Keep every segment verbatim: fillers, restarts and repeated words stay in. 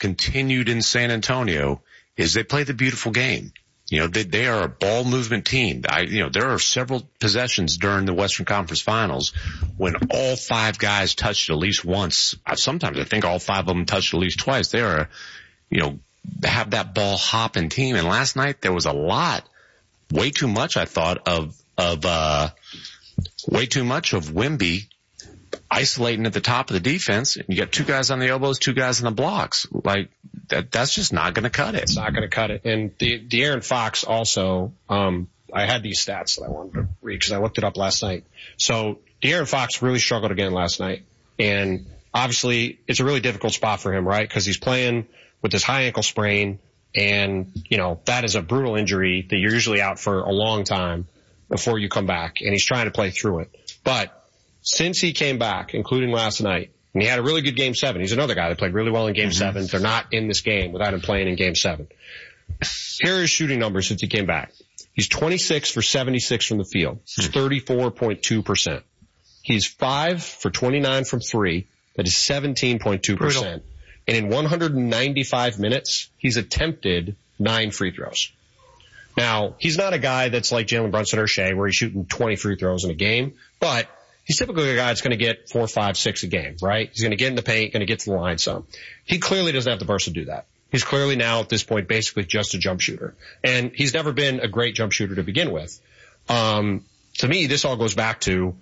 continued in San Antonio is they play the beautiful game. You know, they, they are a ball movement team. I, you know, there are several possessions during the Western Conference Finals when all five guys touched at least once. Sometimes I think all five of them touched at least twice. They are, you know, have that ball hopping team. And last night there was a lot, way too much, I thought, of, of, uh, way too much of Wemby isolating at the top of the defense. You got two guys on the elbows, two guys on the blocks. Like, that, that's just not going to cut it. It's not going to cut it. And the, De'Aaron Fox also, um, I had these stats that I wanted to read because I looked it up last night. So De'Aaron Fox really struggled again last night. And obviously it's a really difficult spot for him, right? Because he's playing with this high ankle sprain. And, you know, that is a brutal injury that you're usually out for a long time before you come back. And he's trying to play through it. But since he came back, including last night, and he had a really good game seven. He's another guy that played really well in game mm-hmm. seven. They're not in this game without him playing in game seven. Here are his shooting numbers since he came back. He's twenty-six for seventy-six from the field. He's thirty-four point two percent. He's five for twenty-nine from three. That is seventeen point two percent. And in one hundred ninety-five minutes, he's attempted nine free throws. Now, he's not a guy that's like Jalen Brunson or Shea where he's shooting twenty free throws in a game, but he's typically a guy that's going to get four, five, six a game, right? He's going to get in the paint, going to get to the line some. He clearly doesn't have the burst to do that. He's clearly now at this point basically just a jump shooter. And he's never been a great jump shooter to begin with. Um, to me, this all goes back to,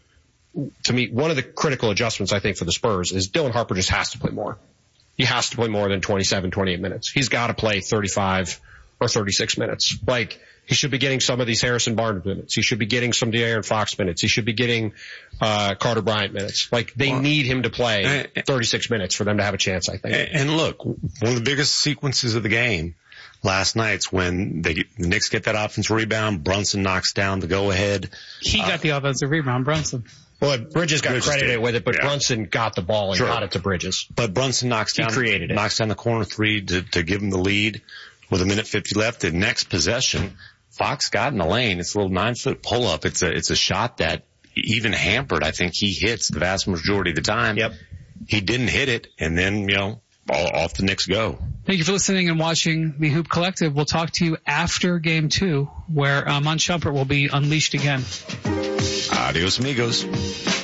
to me, one of the critical adjustments I think for the Spurs is Dylan Harper just has to play more. He has to play more than twenty-seven, twenty-eight minutes. He's got to play thirty-five or thirty-six minutes. Like, he should be getting some of these Harrison Barnes minutes. He should be getting some De'Aaron Fox minutes. He should be getting uh Carter Bryant minutes. Like, they well, need him to play thirty-six minutes for them to have a chance, I think. And look, one of the biggest sequences of the game last night's when they, the Knicks get that offensive rebound, Brunson knocks down the go-ahead. He got uh, the offensive rebound, Brunson. Well, Bridges got Bridges credited did. with it, but yeah. Brunson got the ball and sure. got it to Bridges. But Brunson knocks down, he created it. knocks down the corner three to, to give him the lead with a minute fifty left. The next possession, Fox got in the lane. It's a little nine foot pull up. It's a, it's a shot that even hampered, I think he hits the vast majority of the time. Yep. He didn't hit it, and then, you know, all, off the Knicks go. Thank you for listening and watching the Hoop Collective. We'll talk to you after game two, where um, Mon Shumpert will be unleashed again. Adios, amigos.